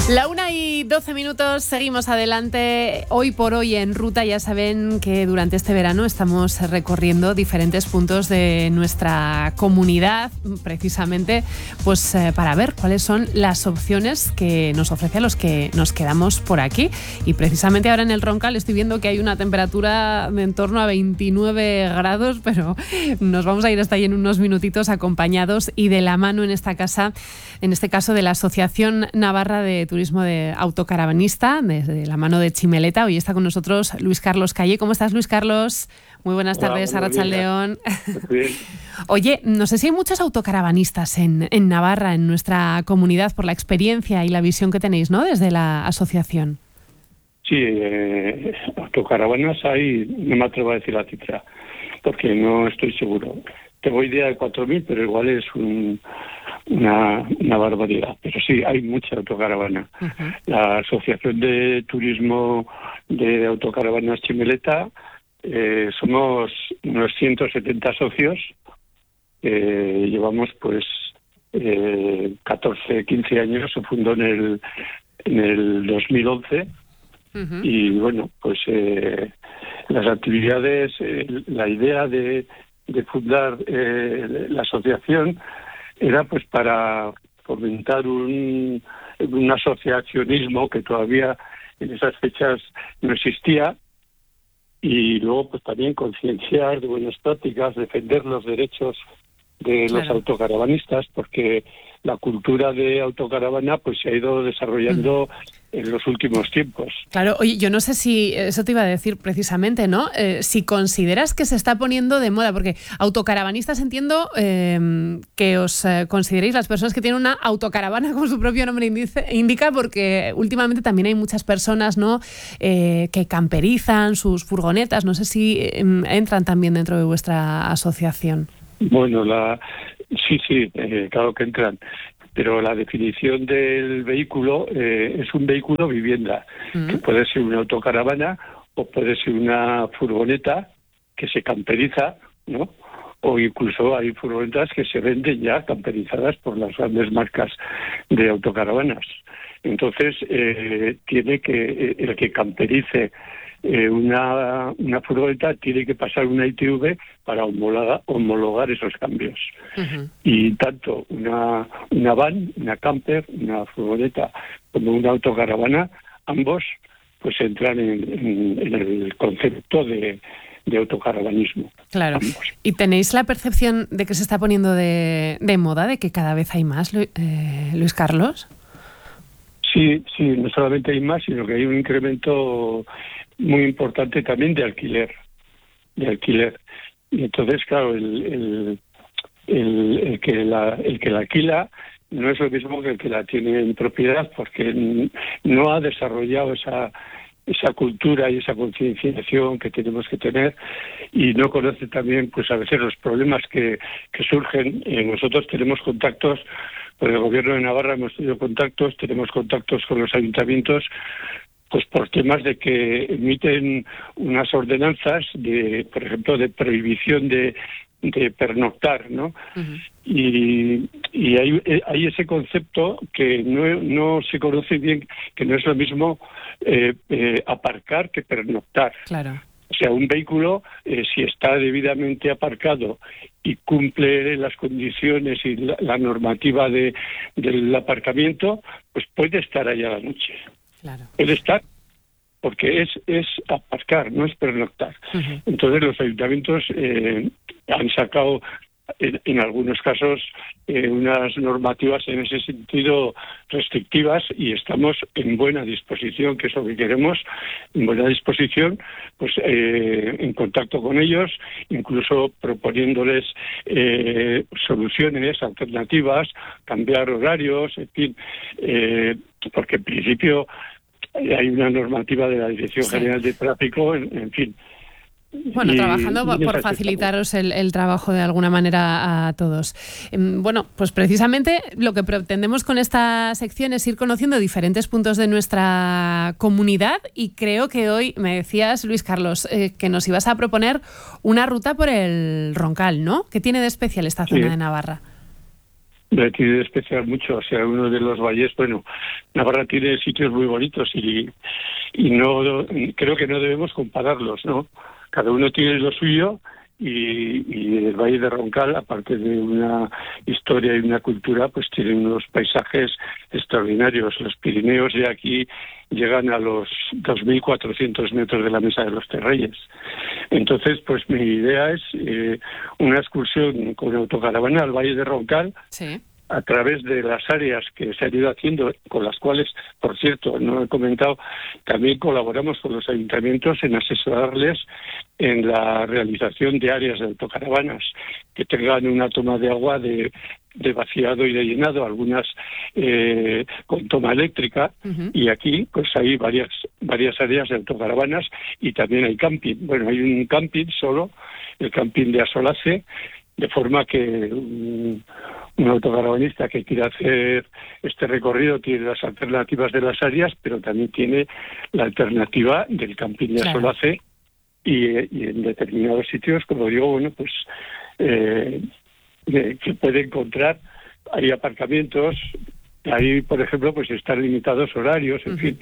La 1:12, seguimos adelante. Hoy por hoy en ruta, ya saben que durante este verano estamos recorriendo diferentes puntos de nuestra comunidad, precisamente pues para ver cuáles son las opciones que nos ofrece a los que nos quedamos por aquí. Y precisamente ahora en el Roncal estoy viendo que hay una temperatura de en torno a 29 grados, pero nos vamos a ir hasta ahí en unos minutitos, acompañados y de la mano en esta casa, en este caso de la Asociación Navarra de Turismo de Autocaravanista, desde la mano de Chimeleta. Hoy está con nosotros Luis Carlos Calle. ¿Cómo estás, Luis Carlos? Muy buenas tardes, Arratsaldeon. Oye, no sé si hay muchos autocaravanistas en Navarra, en nuestra comunidad, por la experiencia y la visión que tenéis, ¿no?, desde la asociación. Sí, autocaravanas hay, no me atrevo a decir la cifra, porque no estoy seguro. Tengo idea de 4.000, pero igual es una barbaridad. Pero sí, hay mucha autocaravana. Uh-huh. La Asociación de Turismo de Autocaravanas Chimeleta, somos unos 170 socios. Llevamos pues 14, 15 años. Se fundó en el 2011. Uh-huh. Y bueno, pues las actividades, la idea de fundar la asociación era pues para fomentar un asociacionismo que todavía en esas fechas no existía, y luego pues también concienciar de buenas prácticas, defender los derechos de los autocaravanistas, porque la cultura de autocaravana pues se ha ido desarrollando en los últimos tiempos. Claro, oye, yo no sé si eso te iba a decir precisamente, ¿no? Si consideras que se está poniendo de moda, porque autocaravanistas entiendo que os consideréis las personas que tienen una autocaravana, como su propio nombre indica, porque últimamente también hay muchas personas, ¿no?, que camperizan sus furgonetas. No sé si entran también dentro de vuestra asociación. Bueno, sí, claro que entran, pero la definición del vehículo es un vehículo vivienda, que puede ser una autocaravana o puede ser una furgoneta que se camperiza, ¿no? O incluso hay furgonetas que se venden ya camperizadas por las grandes marcas de autocaravanas. Entonces, el que camperice una furgoneta tiene que pasar una ITV para homologar esos cambios. Uh-huh. Y tanto una van, una camper, una furgoneta como una autocaravana, ambos pues entran en el concepto de autocaravanismo. Claro. Ambos. ¿Y tenéis la percepción de que se está poniendo de moda, de que cada vez hay más, Luis Carlos? Sí, no solamente hay más, sino que hay un incremento muy importante también de alquiler. Y entonces, claro, el que la alquila no es lo mismo que el que la tiene en propiedad, porque no ha desarrollado esa cultura y esa concienciación que tenemos que tener, y no conoce también pues a veces los problemas que surgen. Nosotros tenemos contactos con el Gobierno de Navarra, tenemos contactos con los ayuntamientos, pues por temas de que emiten unas ordenanzas por ejemplo, de prohibición de pernoctar, ¿no? Uh-huh. Y hay ese concepto que no se conoce bien, que no es lo mismo aparcar que pernoctar. Claro. O sea, un vehículo, si está debidamente aparcado y cumple las condiciones y la normativa del aparcamiento, pues puede estar allá la noche. Claro. Puede estar, porque es aparcar, no es pernoctar. Uh-huh. Entonces los ayuntamientos han sacado en algunos casos unas normativas en ese sentido restrictivas, y estamos en buena disposición, que es lo que queremos, en buena disposición, pues en contacto con ellos, incluso proponiéndoles soluciones alternativas, cambiar horarios, en fin, porque en principio hay una normativa de la Dirección General de Tráfico, en fin. Bueno, trabajando por facilitaros el trabajo de alguna manera a todos. Bueno, pues precisamente lo que pretendemos con esta sección es ir conociendo diferentes puntos de nuestra comunidad, y creo que hoy me decías, Luis Carlos, que nos ibas a proponer una ruta por el Roncal, ¿no? ¿Qué tiene de especial esta zona de Navarra? Me tiene que despreciar mucho. O sea, uno de los valles, bueno, Navarra tiene sitios muy bonitos y no creo que no debemos compararlos, ¿no? Cada uno tiene lo suyo y el Valle de Roncal, aparte de una historia y una cultura, pues tiene unos paisajes extraordinarios. Los Pirineos de aquí llegan a los 2.400 metros de la Mesa de los Terreyes. Entonces, pues mi idea es una excursión con autocaravana al Valle de Roncal. Sí. A través de las áreas que se han ido haciendo, con las cuales, por cierto, no he comentado, también colaboramos con los ayuntamientos en asesorarles en la realización de áreas de autocaravanas que tengan una toma de agua de vaciado y de llenado, algunas con toma eléctrica, y aquí pues hay varias áreas de autocaravanas y también hay camping. Bueno, hay un camping solo, el camping de Asolace, de forma que un autocaravanista que quiera hacer este recorrido tiene las alternativas de las áreas, pero también tiene la alternativa del camping de Asolace y en determinados sitios, como digo, bueno, pues que puede encontrar, hay aparcamientos, ahí, por ejemplo, pues están limitados horarios, en fin.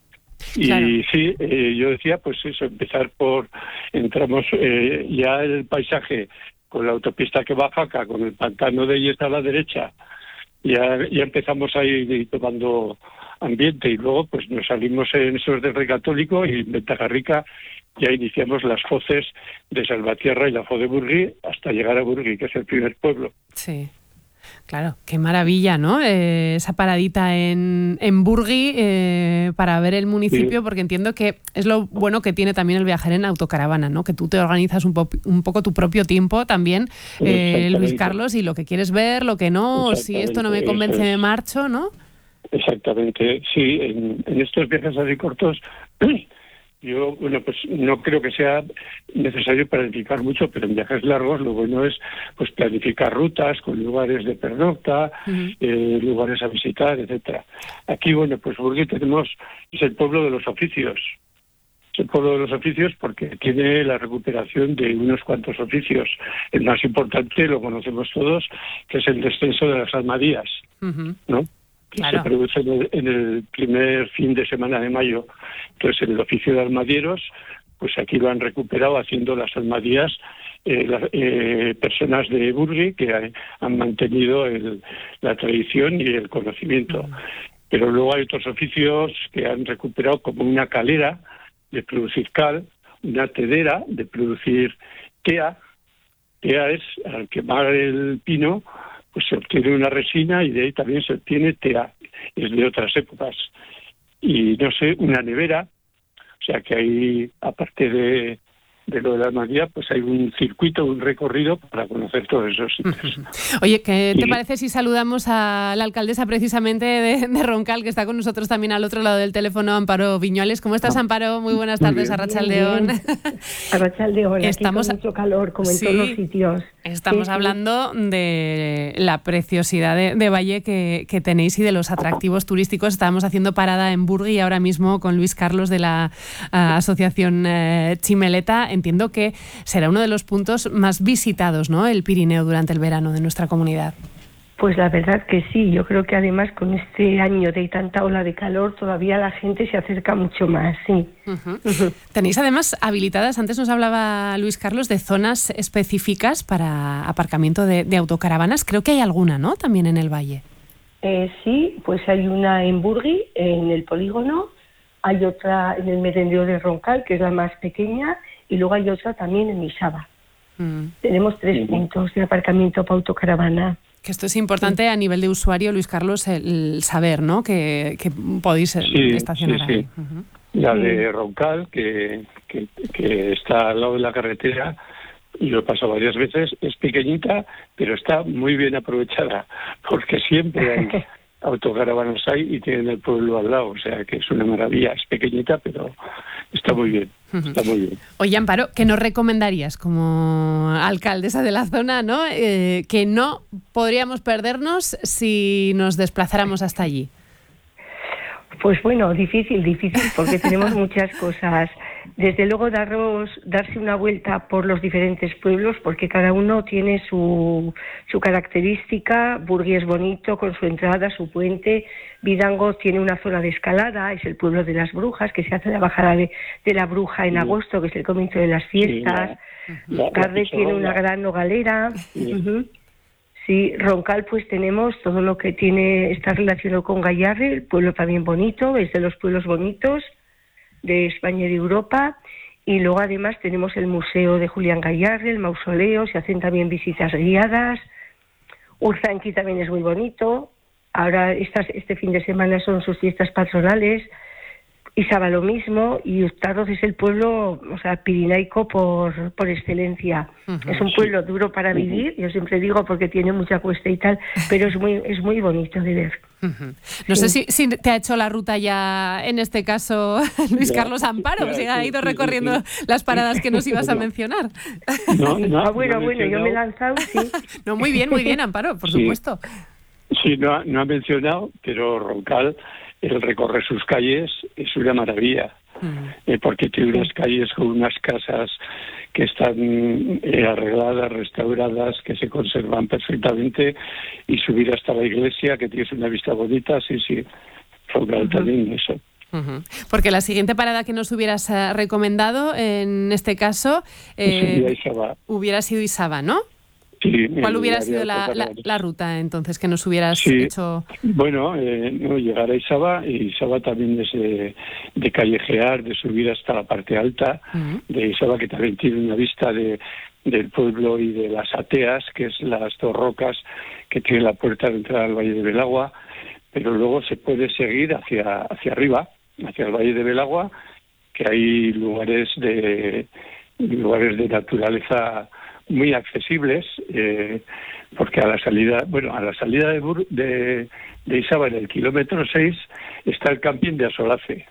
Y sí, yo decía, pues eso, empezar entramos ya el paisaje con la autopista que baja acá, con el pantano de Illeta a la derecha, ya empezamos a ir tomando ambiente y luego pues nos salimos en esos de Rey Católico y en Ventajarrica ya iniciamos las foces de Salvatierra y la Fo de Burgui hasta llegar a Burgui, que es el primer pueblo. Sí. Claro, qué maravilla, ¿no? Esa paradita en Burgui para ver el municipio, porque entiendo que es lo bueno que tiene también el viajar en autocaravana, ¿no? Que tú te organizas un poco tu propio tiempo también, Luis Carlos, y lo que quieres ver, lo que no, si esto no me convence me marcho, ¿no? Exactamente, sí, en estos viajes así cortos yo, bueno, pues no creo que sea necesario planificar mucho, pero en viajes largos lo bueno es pues planificar rutas con lugares de pernocta, lugares a visitar, etcétera. Aquí, bueno, pues Burgui es el pueblo de los oficios. Es el pueblo de los oficios porque tiene la recuperación de unos cuantos oficios. El más importante, lo conocemos todos, que es el descenso de las almadías, ¿no? Que se produce en el primer fin de semana de mayo. Entonces, el oficio de almadieros, pues aquí lo han recuperado haciendo las almadías personas de Burgui que han mantenido la tradición y el conocimiento. Pero luego hay otros oficios que han recuperado, como una calera de producir cal, una tedera de producir tea. Tea es, al quemar el pino, pues se obtiene una resina y de ahí también se obtiene tea, es de otras épocas. Y no sé, una nevera, o sea que hay, aparte de lo de la almadía, pues hay un circuito, un recorrido para conocer todos esos sitios. Oye, ¿qué te parece si saludamos a la alcaldesa precisamente de Roncal, que está con nosotros también al otro lado del teléfono, Amparo Viñuales? ¿Cómo estás, Amparo? Muy buenas tardes, Arratsaldeon. Arratsaldeon, estamos con mucho calor, como en todos los sitios. Estamos hablando de la preciosidad de valle que tenéis y de los atractivos turísticos. Estábamos haciendo parada en Burgui ahora mismo con Luis Carlos de la Asociación Chimeleta. Entiendo que será uno de los puntos más visitados, ¿no?, el Pirineo durante el verano de nuestra comunidad. Pues la verdad que sí. Yo creo que además con este año de tanta ola de calor todavía la gente se acerca mucho más, sí. Tenéis además habilitadas, antes nos hablaba Luis Carlos, de zonas específicas para aparcamiento de autocaravanas. Creo que hay alguna, ¿no?, también en el valle. Sí, pues hay una en Burgui, en el polígono, hay otra en el merendero de Roncal, que es la más pequeña, y luego hay otra también en Misaba. Tenemos 3 puntos de aparcamiento para autocaravana. Que esto es importante a nivel de usuario, Luis Carlos, el saber, ¿no?, que podéis estacionar ahí. La de Roncal, que está al lado de la carretera, y lo he pasado varias veces, es pequeñita, pero está muy bien aprovechada, porque siempre hay autocaravanas ahí y tienen el pueblo al lado, o sea que es una maravilla. Es pequeñita, pero está muy bien. Está muy bien. Oye, Amparo, ¿qué nos recomendarías como alcaldesa de la zona, ¿no?, que no podríamos perdernos si nos desplazáramos hasta allí? Pues bueno, difícil, porque tenemos muchas cosas. Desde luego darse una vuelta por los diferentes pueblos, porque cada uno tiene su característica. Burgui es bonito con su entrada, su puente. Vidango tiene una zona de escalada, es el pueblo de las brujas, que se hace la bajada de la bruja en agosto, que es el comienzo de las fiestas. Garde tiene una gran nogalera. Sí, Roncal pues tenemos todo lo que está relacionado con Gayarre, el pueblo también bonito, es de los pueblos bonitos de España y de Europa. Y luego además tenemos el museo de Julián Gayarre, el mausoleo, se hacen también visitas guiadas. Urzanqui también es muy bonito. Ahora este fin de semana son sus fiestas patronales. Isaba lo mismo, y Uztarroz es el pueblo, o sea, pirinaico por excelencia. Es un pueblo duro para vivir, yo siempre digo, porque tiene mucha cuesta y tal, pero es muy bonito de ver. No sé si te ha hecho la ruta ya, en este caso, Luis Carlos Amparo, si ha ido recorriendo las paradas que nos ibas a mencionar. Bueno, yo me he lanzado, sí. No, muy bien, Amparo, por supuesto. Sí, no ha mencionado, pero Roncal, el recorrer sus calles es una maravilla, porque tiene unas calles con unas casas que están arregladas, restauradas, que se conservan perfectamente, y subir hasta la iglesia, que tienes una vista bonita, sí, Roncal también eso. Porque la siguiente parada que nos hubieras recomendado, en este caso, hubiera sido Isaba, ¿no? Sí, ¿cuál hubiera sido la ruta entonces que nos hubieras hecho? Bueno, llegar a Isaba, y Isaba también es de callejear, de subir hasta la parte alta de Isaba, que también tiene una vista del pueblo y de las Ateas, que es las dos rocas que tiene la puerta de entrada al Valle de Belagua, pero luego se puede seguir hacia arriba, hacia el Valle de Belagua, que hay lugares de naturaleza muy accesibles, porque a la salida de Isaba, en el kilómetro 6, está el camping de Asolace,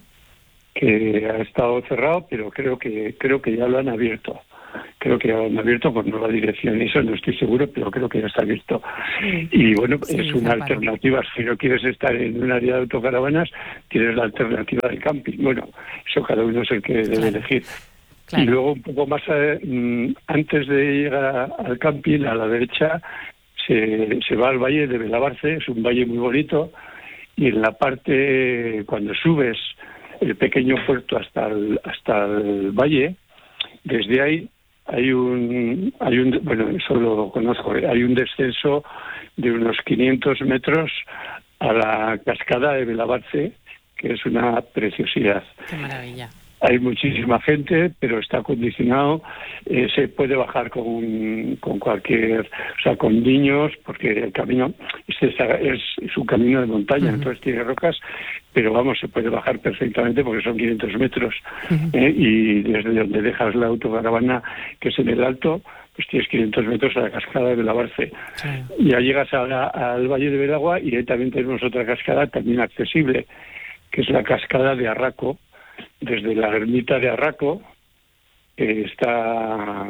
que ha estado cerrado, pero creo que ya lo han abierto. Creo que ya lo han abierto con nueva dirección, eso no estoy seguro, pero creo que ya está abierto. Y bueno, es una alternativa. Si no quieres estar en un área de autocaravanas, tienes la alternativa del camping. Bueno, eso cada uno es el que debe elegir. Claro. Y luego, un poco más antes de llegar al camping, a la derecha, se va al Valle de Belabarce. Es un valle muy bonito, y en la parte, cuando subes el pequeño puerto hasta el valle, desde ahí hay bueno, eso lo conozco, hay un descenso de unos 500 metros a la cascada de Belabarce, que es una preciosidad. ¡Qué maravilla! Hay muchísima gente, pero está acondicionado. Se puede bajar con cualquier, o sea, con niños, porque el camino es un camino de montaña, entonces tiene rocas, pero vamos, se puede bajar perfectamente porque son 500 metros. Y desde donde dejas la autocaravana, que es en el alto, pues tienes 500 metros a la cascada de Belabarce. Ya llegas al Valle de Belagua, y ahí también tenemos otra cascada también accesible, que es la cascada de Arraco, desde la ermita de Arraco, que está,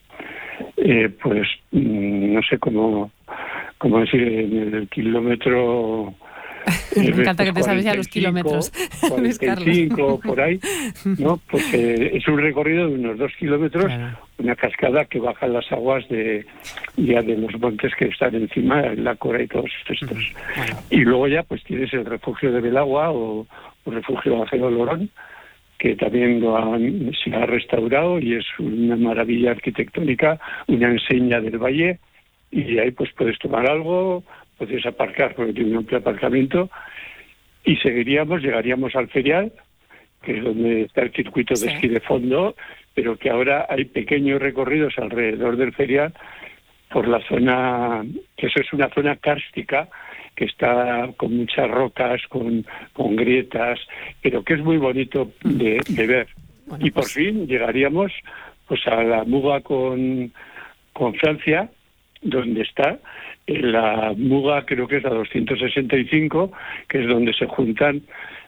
pues, no sé cómo decir, en el kilómetro... Me encanta que te sabes ya los kilómetros, 45, por ahí, ¿no? Pues es un recorrido de unos 2 kilómetros, una cascada que baja las aguas de los montes que están encima, la Cora y todos estos. Y luego ya pues tienes el refugio de Belagua o refugio Ángel Olorón, que también se ha restaurado, y es una maravilla arquitectónica, una enseña del valle, y ahí pues puedes tomar algo, puedes aparcar porque tiene un amplio aparcamiento, y llegaríamos al ferial, que es donde está el circuito de esquí de fondo, pero que ahora hay pequeños recorridos alrededor del ferial por la zona, que eso es una zona kárstica, que está con muchas rocas, con grietas, pero que es muy bonito de ver. Bueno, y por fin llegaríamos pues a la Muga con Francia, donde está la Muga, creo que es la 265, que es donde se juntan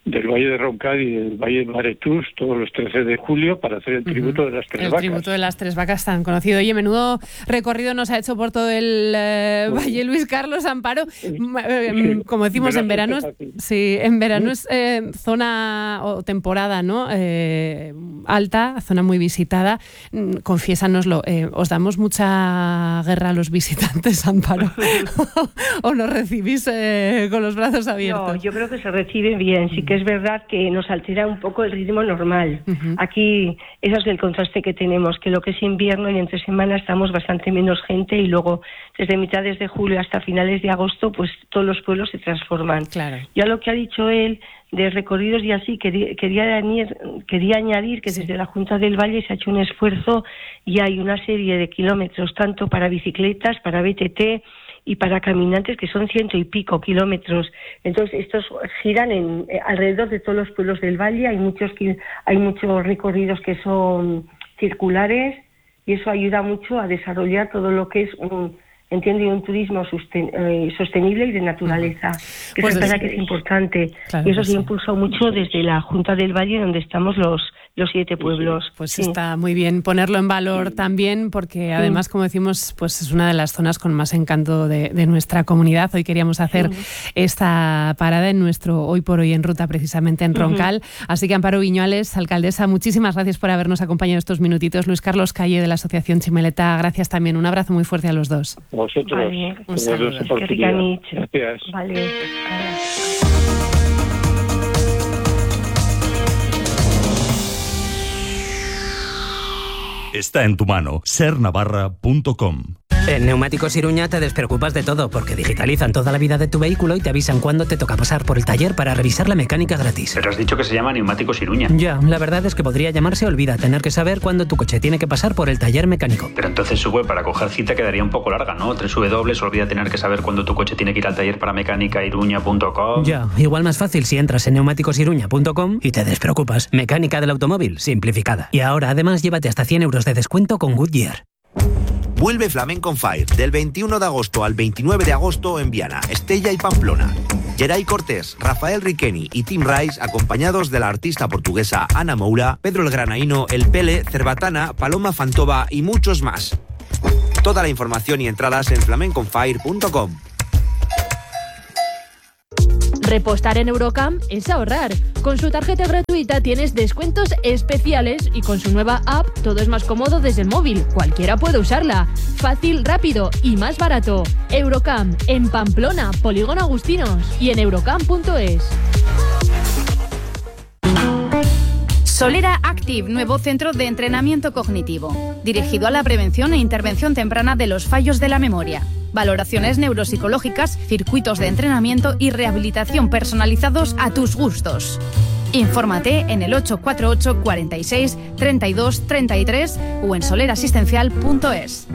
del Valle de Roncal y del Valle de Maretus todos los 13 de julio para hacer el tributo de las tres vacas. El tributo de las tres vacas tan conocido. Oye, menudo recorrido nos ha hecho por todo el Valle Luis Carlos Amparo. Como decimos, en verano es zona o temporada, ¿no? Alta, zona muy visitada. Confiésanoslo, ¿os damos mucha guerra a los visitantes, Amparo? ¿O nos recibís con los brazos abiertos? No, yo creo que se recibe bien. Sí que es verdad que nos altera un poco el ritmo normal. Aquí, eso es el contraste que tenemos, que lo que es invierno y entre semana estamos bastante menos gente, y luego desde mitades de julio hasta finales de agosto, pues todos los pueblos se transforman. Claro. Ya lo que ha dicho él de recorridos y así, quería añadir que desde la Junta del Valle se ha hecho un esfuerzo y hay una serie de kilómetros, tanto para bicicletas, para BTT y para caminantes, que son 100 y pico kilómetros. Entonces, estos giran alrededor de todos los pueblos del Valle. Hay muchos recorridos que son circulares, y eso ayuda mucho a desarrollar todo lo que es un turismo sostenible y de naturaleza, que pues es verdad que es importante. Claro, y eso se impulsó mucho desde la Junta del Valle, donde estamos los 7 pueblos. Pues está muy bien ponerlo en valor también, porque además, como decimos, pues es una de las zonas con más encanto de nuestra comunidad. Hoy queríamos hacer esta parada en nuestro Hoy por Hoy en Ruta, precisamente en Roncal. Así que, Amparo Viñuales, alcaldesa, muchísimas gracias por habernos acompañado estos minutitos. Luis Carlos Calle, de la Asociación Chimeleta, gracias también. Un abrazo muy fuerte a los dos. Vosotros. Vale. Un saludo. Gracias. Vale. Está en tu mano. sernavarra.com. En Neumáticos Iruña te despreocupas de todo, porque digitalizan toda la vida de tu vehículo y te avisan cuándo te toca pasar por el taller para revisar la mecánica gratis. Pero has dicho que se llama Neumáticos Iruña. Ya, la verdad es que podría llamarse Olvida, tener que saber cuándo tu coche tiene que pasar por el taller mecánico. Pero entonces su web para coger cita quedaría un poco larga, ¿no? 3 W, olvida tener que saber cuándo tu coche tiene que ir al taller para mecánicairuña.com. Ya, igual más fácil si entras en neumáticosiruña.com y te despreocupas. Mecánica del automóvil, simplificada. Y ahora además llévate hasta 100 euros de descuento con Goodyear. Vuelve Flamenco on Fire del 21 de agosto al 29 de agosto en Viana, Estella y Pamplona. Geray Cortés, Rafael Riqueni y Tim Rice, acompañados de la artista portuguesa Ana Moura, Pedro el Granaíno, El Pele, Cerbatana, Paloma Fantova y muchos más. Toda la información y entradas en flamenconfire.com. Repostar en Eurocamp es ahorrar. Con su tarjeta gratuita tienes descuentos especiales y con su nueva app todo es más cómodo desde el móvil. Cualquiera puede usarla. Fácil, rápido y más barato. Eurocamp en Pamplona, Polígono Agustinos y en eurocamp.es. Solera Active, nuevo centro de entrenamiento cognitivo, dirigido a la prevención e intervención temprana de los fallos de la memoria. Valoraciones neuropsicológicas, circuitos de entrenamiento y rehabilitación personalizados a tus gustos. Infórmate en el 848 46 32 33 o en solerasistencial.es.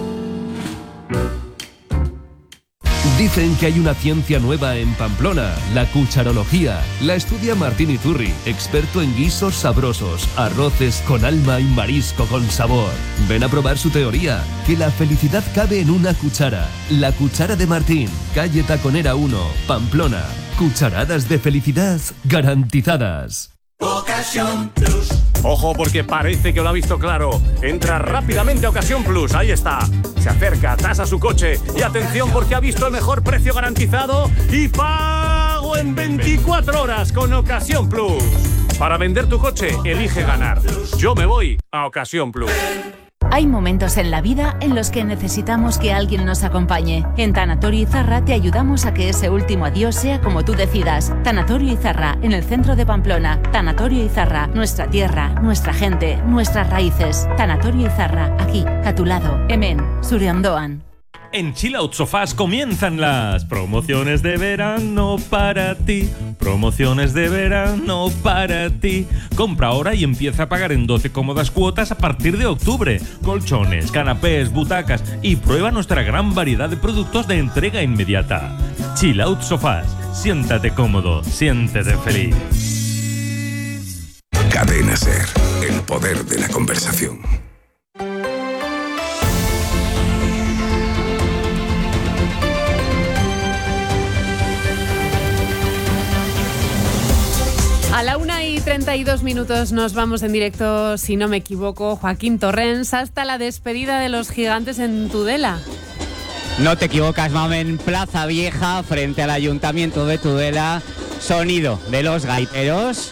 Dicen que hay una ciencia nueva en Pamplona, la cucharología. La estudia Martín Iturri, experto en guisos sabrosos, arroces con alma y marisco con sabor. Ven a probar su teoría, que la felicidad cabe en una cuchara. La cuchara de Martín, calle Taconera 1, Pamplona. Cucharadas de felicidad garantizadas. Ocasión Plus. Ojo, porque parece que lo ha visto claro. Entra rápidamente a Ocasión Plus, ahí está. Se acerca, tasa su coche y atención porque ha visto el mejor precio garantizado y pago en 24 horas con Ocasión Plus. Para vender tu coche, elige ganar. Yo me voy a Ocasión Plus. Hay momentos en la vida en los que necesitamos que alguien nos acompañe. En Tanatorio Izarra te ayudamos a que ese último adiós sea como tú decidas. Tanatorio Izarra, en el centro de Pamplona. Tanatorio Izarra, nuestra tierra, nuestra gente, nuestras raíces. Tanatorio Izarra, aquí, a tu lado. Hemen, zure ondoan. En Chill Out Sofás comienzan las promociones de verano para ti. Promociones de verano para ti. Compra ahora y empieza a pagar en 12 cómodas cuotas a partir de octubre. Colchones, canapés, butacas y prueba nuestra gran variedad de productos de entrega inmediata. Chill Out Sofás. Siéntate cómodo, siéntete feliz. Cadena SER. El poder de la conversación. A la 1:32 nos vamos en directo, si no me equivoco, Joaquín Torrens, hasta la despedida de los gigantes en Tudela. No te equivocas, Mamen. Plaza Vieja, frente al Ayuntamiento de Tudela. Sonido de los gaiteros.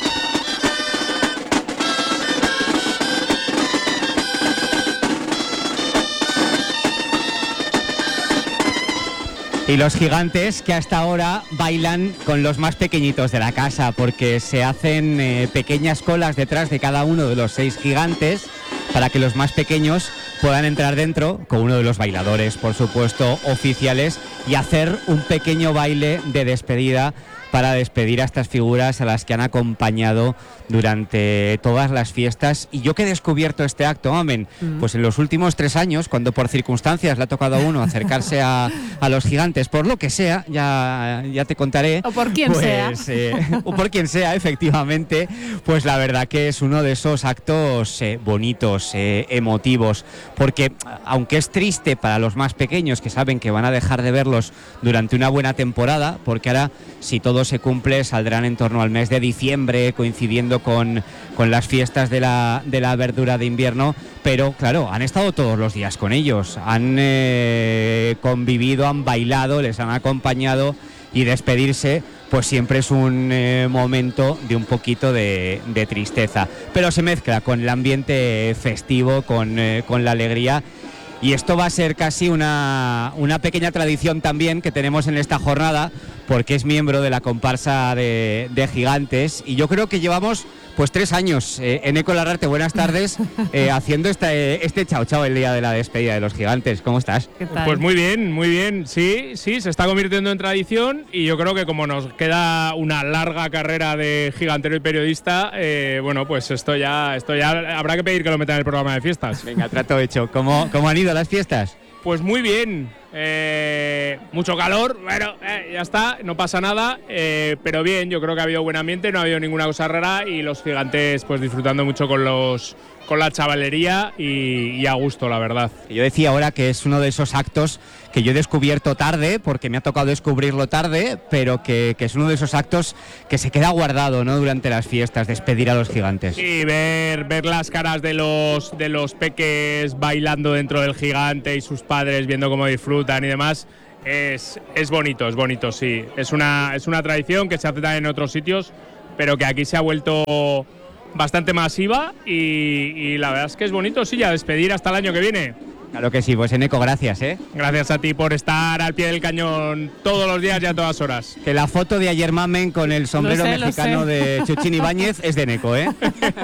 Y los gigantes que hasta ahora bailan con los más pequeñitos de la casa, porque se hacen pequeñas colas detrás de cada uno de los 6 gigantes para que los más pequeños puedan entrar dentro con uno de los bailadores, por supuesto, oficiales, y hacer un pequeño baile de despedida para despedir a estas figuras a las que han acompañado durante todas las fiestas. Y yo que he descubierto este acto, Mamen, pues en los últimos 3 años, cuando por circunstancias le ha tocado a uno acercarse a los gigantes, por lo que sea, ya te contaré. O por quien sea. O por quien sea, efectivamente, pues la verdad que es uno de esos actos bonitos, emotivos, porque aunque es triste para los más pequeños, que saben que van a dejar de verlos durante una buena temporada, porque ahora, si todo se cumple, saldrán en torno al mes de diciembre, coincidiendo con las fiestas de la verdura de invierno, pero claro, han estado todos los días con ellos, han convivido, han bailado, les han acompañado, y despedirse pues siempre es un momento de un poquito de tristeza, pero se mezcla con el ambiente festivo, con la alegría. Y esto va a ser casi una pequeña tradición también que tenemos en esta jornada, porque es miembro de la comparsa de gigantes, y yo creo que llevamos pues 3 años en Eco Larrarte, buenas tardes, haciendo este chao chao el día de la despedida de los gigantes. ¿Cómo estás? ¿Qué tal? Pues muy bien, sí, se está convirtiendo en tradición, y yo creo que como nos queda una larga carrera de gigantero y periodista, bueno, pues esto ya habrá que pedir que lo metan en el programa de fiestas. Venga, trato hecho. ¿Cómo han ido las fiestas? Pues muy bien, mucho calor, bueno, ya está, no pasa nada, pero bien, yo creo que ha habido buen ambiente, no ha habido ninguna cosa rara, y los gigantes pues disfrutando mucho con la chavalería y a gusto, la verdad. Yo decía ahora que es uno de esos actos que yo he descubierto tarde, porque me ha tocado descubrirlo tarde, pero que es uno de esos actos que se queda guardado, ¿no?, durante las fiestas, despedir a los gigantes. Sí, ver las caras de los peques bailando dentro del gigante y sus padres viendo cómo disfrutan y demás, es bonito, sí. Es una tradición que se hace también en otros sitios, pero que aquí se ha vuelto bastante masiva, y la verdad es que es bonito, sí, a despedir hasta el año que viene. Claro que sí, pues Eneco, gracias, ¿eh? Gracias a ti por estar al pie del cañón todos los días y a todas horas. Que la foto de ayer, Mamen, con el sombrero mexicano de Chuchín Ibáñez es de Eneco, ¿eh?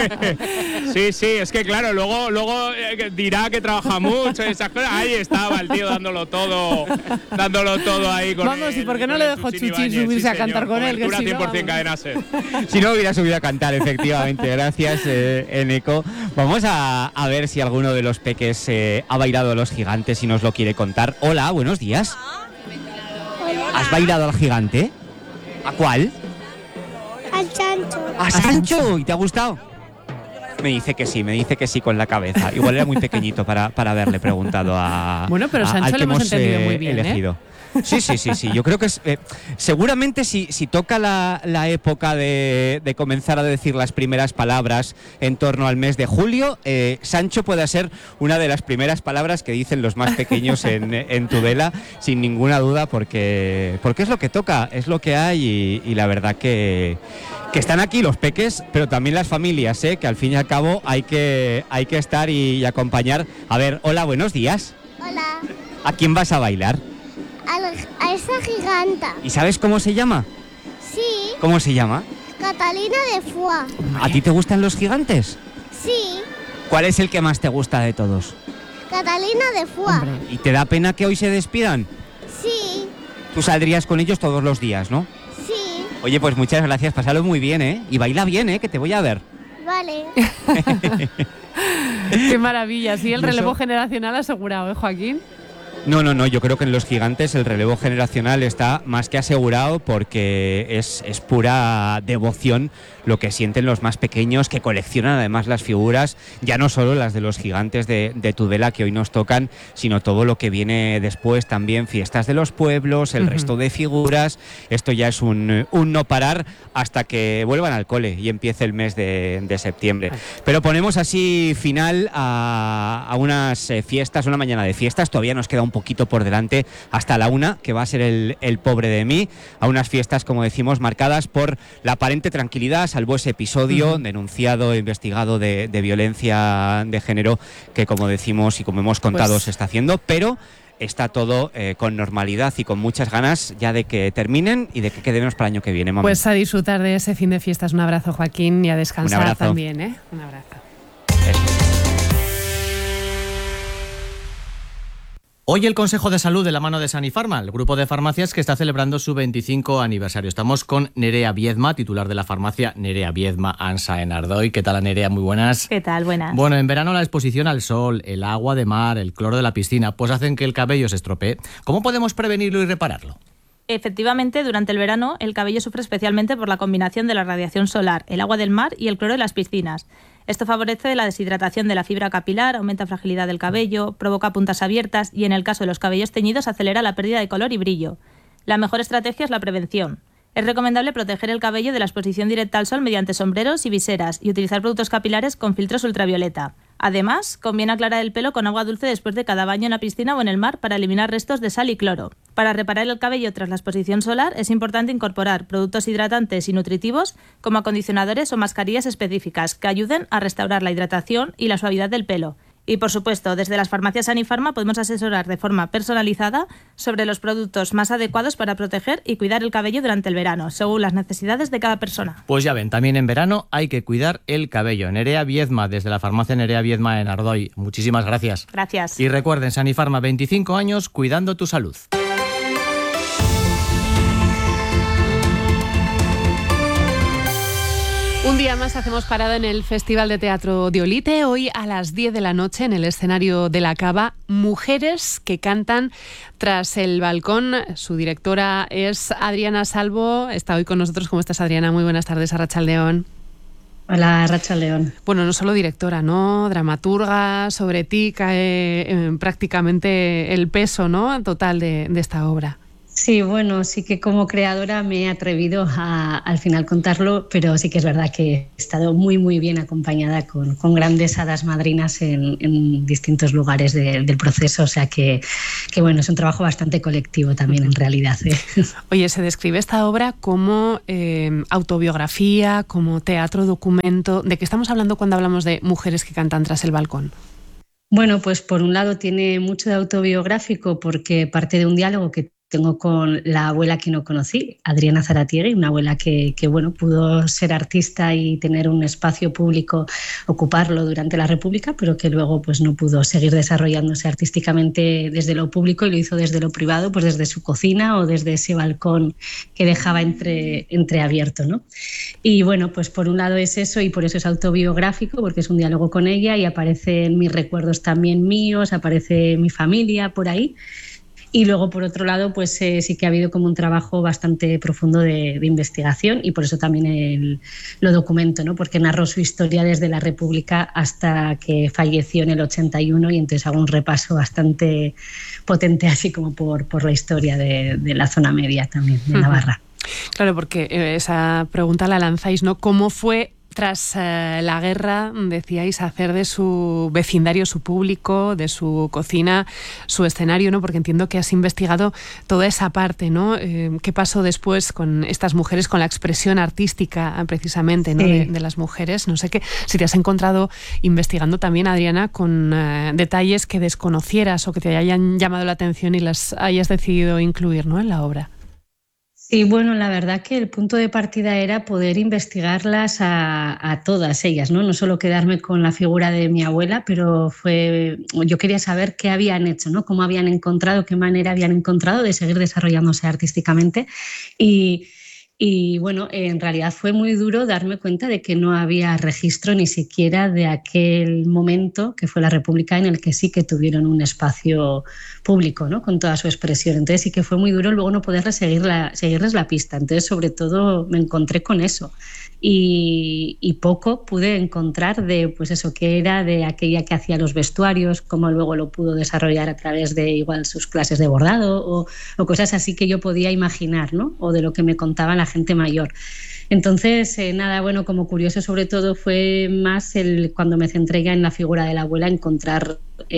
Sí, es que claro, luego dirá que trabaja mucho, esas cosas. Ahí estaba el tío dándolo todo ahí con vamos, ¿y por qué no le dejó Chuchín subirse a cantar con él? Que si 100% cadena ser. Si no hubiera subido a cantar, efectivamente. Gracias, Eneco. Vamos a ver si alguno de los peques ha bailado a los gigantes y nos lo quiere contar. Hola, buenos días. ¿Has bailado al gigante? ¿A cuál? Al Sancho. ¿A Sancho? ¿Y te ha gustado? Me dice que sí con la cabeza. Igual era muy pequeñito para haberle preguntado a bueno, pero Sancho lo hemos entendido muy bien, elegido. Sí. Yo creo que seguramente si toca la época de comenzar a decir las primeras palabras en torno al mes de julio, Sancho puede ser una de las primeras palabras que dicen los más pequeños en Tudela, sin ninguna duda, porque es lo que toca, es lo que hay, y la verdad que están aquí los peques, pero también las familias, que al fin y al cabo hay que estar y acompañar. A ver, hola, buenos días. Hola. ¿A quién vas a bailar? A esa giganta. ¿Y sabes cómo se llama? Sí. ¿Cómo se llama? Catalina de Foix. ¿A ti te gustan los gigantes? Sí. ¿Cuál es el que más te gusta de todos? Catalina de Foix. ¿Y te da pena que hoy se despidan? Sí. Tú saldrías con ellos todos los días, ¿no? Sí. Oye, pues muchas gracias, pásalo muy bien, ¿eh? Y baila bien, que te voy a ver. Vale. Qué maravilla, sí, el relevo generacional asegurado, ¿eh, Joaquín? No, yo creo que en los gigantes el relevo generacional está más que asegurado, porque es pura devoción lo que sienten los más pequeños, que coleccionan además las figuras, ya no solo las de los gigantes de Tudela que hoy nos tocan, sino todo lo que viene después, también fiestas de los pueblos, el resto de figuras. Esto ya es un no parar hasta que vuelvan al cole y empiece el mes de septiembre. Pero ponemos así final a unas fiestas, una mañana de fiestas. Todavía nos queda un poquito por delante hasta la 1, que va a ser el pobre de mí, a unas fiestas, como decimos, marcadas por la aparente tranquilidad, salvo ese episodio denunciado e investigado de violencia de género que, como decimos y como hemos contado, se está haciendo, pero está todo con normalidad y con muchas ganas ya de que terminen y de que quedemos para el año que viene, mami. Pues a disfrutar de ese fin de fiestas. Un abrazo, Joaquín, y a descansar también, ¿eh? Un abrazo. Hoy el Consejo de Salud de la mano de Sanifarma, el grupo de farmacias que está celebrando su 25 aniversario. Estamos con Nerea Viedma, titular de la farmacia Nerea Viedma Ansa en Ardoy. ¿Qué tal, Nerea? Muy buenas. ¿Qué tal? Buenas. Bueno, en verano la exposición al sol, el agua de mar, el cloro de la piscina, pues hacen que el cabello se estropee. ¿Cómo podemos prevenirlo y repararlo? Efectivamente, durante el verano el cabello sufre especialmente por la combinación de la radiación solar, el agua del mar y el cloro de las piscinas. Esto favorece la deshidratación de la fibra capilar, aumenta la fragilidad del cabello, provoca puntas abiertas y, en el caso de los cabellos teñidos, acelera la pérdida de color y brillo. La mejor estrategia es la prevención. Es recomendable proteger el cabello de la exposición directa al sol mediante sombreros y viseras y utilizar productos capilares con filtros ultravioleta. Además, conviene aclarar el pelo con agua dulce después de cada baño en la piscina o en el mar para eliminar restos de sal y cloro. Para reparar el cabello tras la exposición solar es importante incorporar productos hidratantes y nutritivos como acondicionadores o mascarillas específicas que ayuden a restaurar la hidratación y la suavidad del pelo. Y, por supuesto, desde las farmacias Sanifarma podemos asesorar de forma personalizada sobre los productos más adecuados para proteger y cuidar el cabello durante el verano, según las necesidades de cada persona. Pues ya ven, también en verano hay que cuidar el cabello. Nerea Viedma, desde la farmacia Nerea Viedma en Ardoy. Muchísimas gracias. Gracias. Y recuerden, Sanifarma, 25 años cuidando tu salud. Un día más hacemos parada en el Festival de Teatro de Olite. Hoy a las 10 de la noche en el escenario de la Cava, mujeres que cantan tras el balcón. Su directora es Adriana Salvo. Está hoy con nosotros. ¿Cómo estás, Adriana? Muy buenas tardes, Arratsaldeon. Hola, Arratsaldeon. Bueno, no solo directora, ¿no? Dramaturga. Sobre ti cae prácticamente el peso, ¿no?, total de esta obra. Sí, bueno, sí que como creadora me he atrevido a al final contarlo, pero sí que es verdad que he estado muy, muy bien acompañada con grandes hadas madrinas en distintos lugares del proceso, o sea que bueno, es un trabajo bastante colectivo también en realidad, ¿eh? Oye, se describe esta obra como autobiografía, como teatro documento. ¿De qué estamos hablando cuando hablamos de mujeres que cantan tras el balcón? Bueno, pues por un lado tiene mucho de autobiográfico porque parte de un diálogo que tengo con la abuela que no conocí, Adriana Zaratiegui, una abuela que bueno, pudo ser artista y tener un espacio público, ocuparlo durante la República, pero que luego pues no pudo seguir desarrollándose artísticamente desde lo público y lo hizo desde lo privado, pues desde su cocina o desde ese balcón que dejaba entreabierto, ¿no? Y bueno, pues por un lado es eso y por eso es autobiográfico, porque es un diálogo con ella y aparecen mis recuerdos también míos, aparece mi familia por ahí. Y luego, por otro lado, pues sí que ha habido como un trabajo bastante profundo de investigación y por eso también lo documento, ¿no? Porque narro su historia desde la República hasta que falleció en el 81 y entonces hago un repaso bastante potente así como por la historia de la zona media también, de Navarra. Claro, porque esa pregunta la lanzáis, ¿no? ¿Cómo fue tras la guerra, decíais, hacer de su vecindario su público, de su cocina su escenario, ¿no? Porque entiendo que has investigado toda esa parte, ¿no? ¿Qué pasó después con estas mujeres, con la expresión artística precisamente, ¿no? Sí. de las mujeres? No sé si te has encontrado investigando también, Adriana, con detalles que desconocieras o que te hayan llamado la atención y las hayas decidido incluir, ¿no?, en la obra. Sí, bueno, la verdad que el punto de partida era poder investigarlas a todas ellas, ¿no? No solo quedarme con la figura de mi abuela, pero yo quería saber qué habían hecho, ¿no? Cómo habían encontrado, qué manera habían encontrado de seguir desarrollándose artísticamente y Y bueno, en realidad fue muy duro darme cuenta de que no había registro ni siquiera de aquel momento que fue la República, en el que sí que tuvieron un espacio público, ¿no? Con toda su expresión. Entonces sí que fue muy duro luego no poder seguirles la pista. Entonces, sobre todo, me encontré con eso. Y poco pude encontrar de, pues eso, que era de aquella que hacía los vestuarios, cómo luego lo pudo desarrollar a través de igual sus clases de bordado o cosas así que yo podía imaginar, ¿no? O de lo que me contaba la gente mayor. Entonces, nada, bueno, como curioso sobre todo fue más cuando me centré ya en la figura de la abuela, encontrar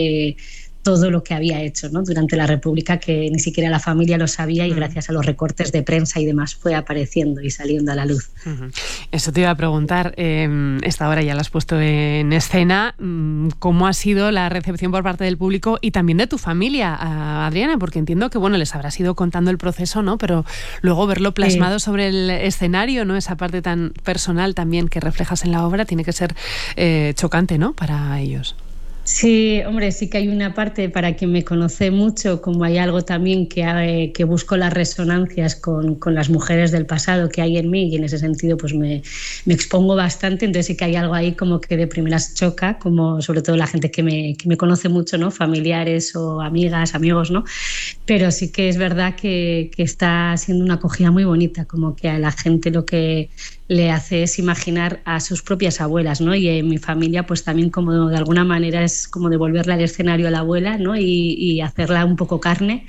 todo lo que había hecho, ¿no? Durante la República, que ni siquiera la familia lo sabía y gracias a los recortes de prensa y demás fue apareciendo y saliendo a la luz. Eso te iba a preguntar, esta hora ya la has puesto en escena, ¿cómo ha sido la recepción por parte del público y también de tu familia, Adriana? Porque entiendo que, bueno, les habrás ido contando el proceso, ¿no? Pero luego verlo plasmado sobre el escenario, ¿no? Esa parte tan personal también que reflejas en la obra tiene que ser chocante, ¿no? Para ellos. Sí, hombre, sí que hay una parte para quien me conoce mucho, como hay algo también que busco las resonancias con las mujeres del pasado que hay en mí, y en ese sentido pues me expongo bastante, entonces sí que hay algo ahí como que de primeras choca, como sobre todo la gente que me conoce mucho, ¿no? Familiares o amigas, amigos, ¿no? Pero sí que es verdad que está siendo una acogida muy bonita, como que a la gente lo que le hace es imaginar a sus propias abuelas, ¿no? Y en mi familia pues también como de alguna manera es como devolverle al escenario a la abuela, ¿no? Y hacerla un poco carne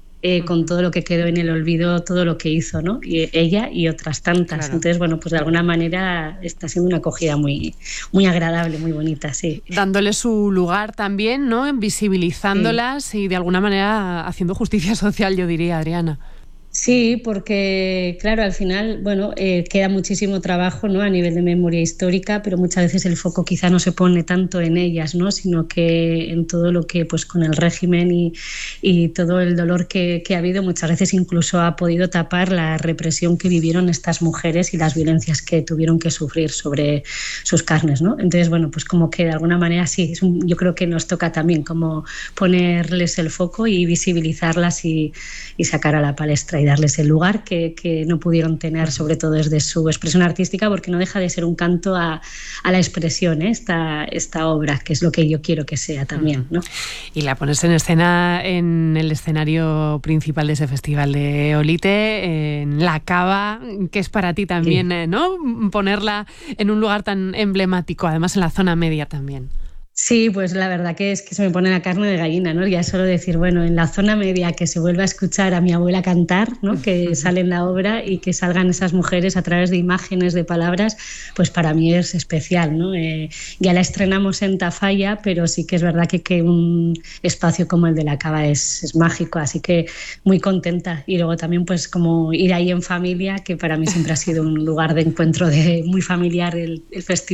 con todo lo que quedó en el olvido, todo lo que hizo, ¿no? Y ella y otras tantas. Claro. Entonces, bueno, pues de alguna manera está siendo una acogida muy, muy agradable, muy bonita, sí. Dándole su lugar también, ¿no? Visibilizándolas sí. Y de alguna manera haciendo justicia social, yo diría, Adriana. Sí, porque claro, al final, bueno, queda muchísimo trabajo, ¿no? A nivel de memoria histórica, pero muchas veces el foco quizá no se pone tanto en ellas, ¿no? Sino que en todo lo que, pues, con el régimen y todo el dolor que ha habido, muchas veces incluso ha podido tapar la represión que vivieron estas mujeres y las violencias que tuvieron que sufrir sobre sus carnes, ¿no? Entonces, bueno, pues como que de alguna manera sí, yo creo que nos toca también como ponerles el foco y visibilizarlas y sacar a la palestra y darles el lugar que no pudieron tener, sobre todo desde su expresión artística, porque no deja de ser un canto a la expresión, ¿eh? esta obra, que es lo que yo quiero que sea también, ¿no? Y la pones en escena en el escenario principal de ese festival de Olite, en La Cava, que es para ti también, sí. ¿No? Ponerla en un lugar tan emblemático, además en la zona media también. Sí, pues la verdad que es que se me pone la carne de gallina, ¿no? Ya solo decir, bueno, en la zona media que se vuelva a escuchar a mi abuela cantar, ¿no? Que sale en la obra y que salgan esas mujeres a través de imágenes, de palabras, pues para mí es especial, ¿no? Ya la estrenamos en Tafalla, pero sí que es verdad que un espacio como el de La Cava es mágico, así que muy contenta. Y luego también pues como ir ahí en familia, que para mí siempre ha sido un lugar de encuentro muy familiar el festival.